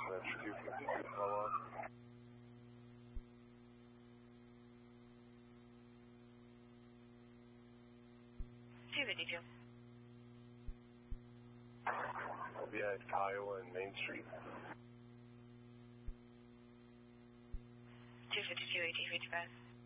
Metro 252, how long? 252. I'll be at Kiowa and Main Street. 252, 1855.